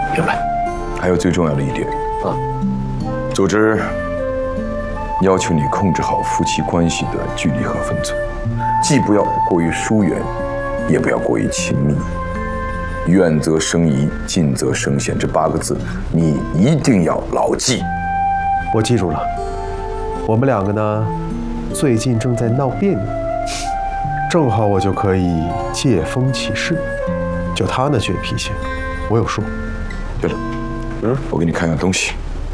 明白。 还有最重要的一点啊，组织要求你控制好夫妻关系的距离和分寸，既不要过于疏远，也不要过于亲密。远则生疑，近则生嫌，这8个字你一定要牢记。 我记住了。我们2个呢，最近正在闹别扭，正好我就可以借风起势。就他那倔脾气，我有数。 对了，我给你看样东西。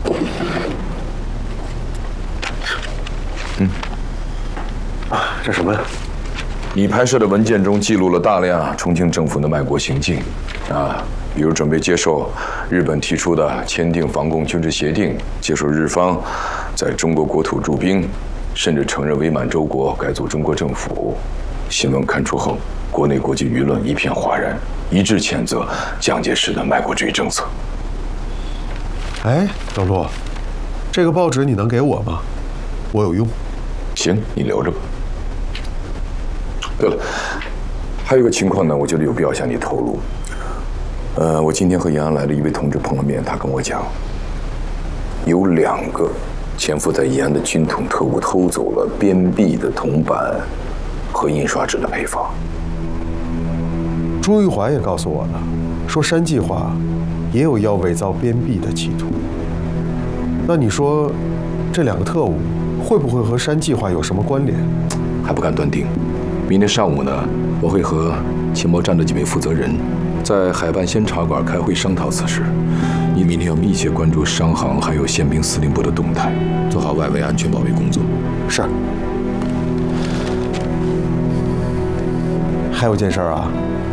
这什么呀？ 你拍摄的文件中记录了大量重庆政府的卖国行径，比如准备接受日本提出的签订防共军事协定，接受日方在中国国土驻兵，甚至承认伪满洲国，改组中国政府。新闻刊出后，国内国际舆论一片哗然，一致谴责蒋介石的卖国主义政策。 哎，登陆，这个报纸你能给我吗？我有用。 行，你留着吧。对了，还有一个情况呢，我觉得有必要向你透露。我今天和延安来的一位同志碰了面，他跟我讲，有2个潜伏在延安的军统特务偷走了编币的铜板和印刷纸的配方。 朱玉华也告诉我了，说山计划也有要伪造编币的企图。那你说，这2个特务会不会和山计划有什么关联？ 还不敢断定。明天上午呢，我会和情报站的几位负责人在海办仙茶馆开会商讨此事。你明天要密切关注商行还有宪兵司令部的动态，做好外围安全保卫工作。 是。还有件事啊，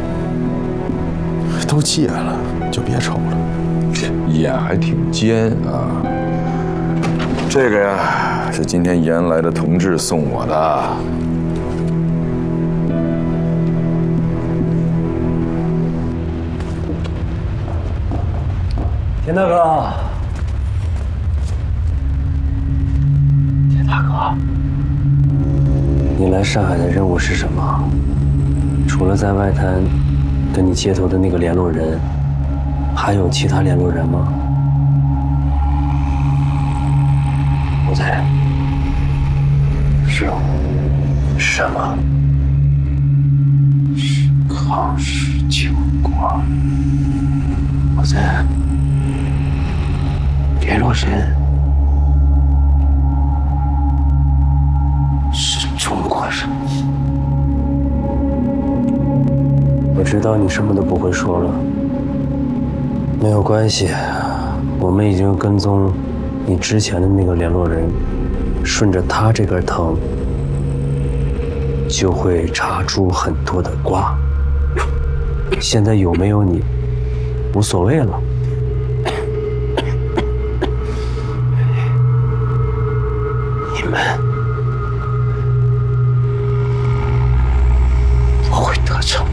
都戒了就别抽了。 眼还挺尖啊。这个呀，是今天延安来的同志送我的。 田大哥，田大哥，你来上海的任务是什么？除了在外滩跟你接头的那个联络人，还有其他联络人吗？不在。是什么？是抗日救国。我在。联络人是中国人。我知道你什么都不会说了，没有关系，我们已经跟踪你之前的那个联络人，顺着他这根藤，就会查出很多的瓜。现在有没有你，无所谓了。你们不会得逞，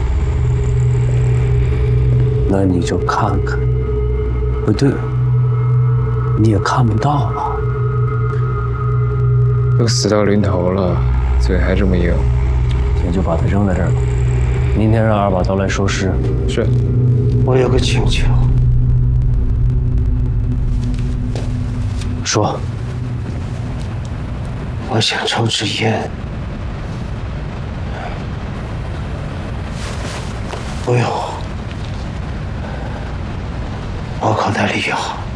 那你就看看。不对，你也看不到了。 都死到临头了，嘴还这么硬。 也就把它扔在这儿了。明天让2把刀来收尸。 是。 我有个请求。说。我想抽支烟，不用，我口袋里有。